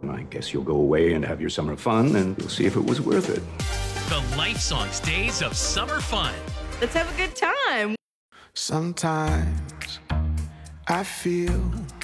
I guess you'll go away and have your summer fun, and you'll see if it was worth it. The Life Songs Days of Summer Fun. Let's have a good time. Sometimes I feel